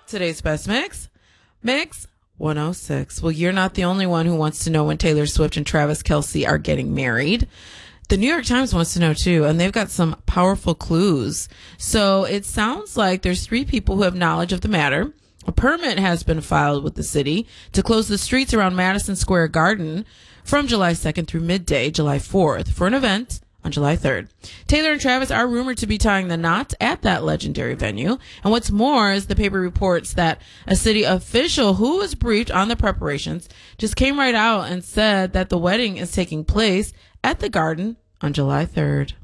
Today's best mix 106. Well, you're not the only one who wants to know when Taylor Swift and Travis Kelce are getting married. The New York Times wants to know too, and they've got some powerful clues. So it sounds like there's 3 people who have knowledge of the matter. A permit has been filed with the city to close the streets around Madison Square Garden from July 2nd through midday, July 4th, for an event on July 3rd. Taylor and Travis are rumored to be tying the knot at that legendary venue. And what's more is the paper reports that a city official who was briefed on the preparations just came right out and said that the wedding is taking place at the Garden on July 3rd.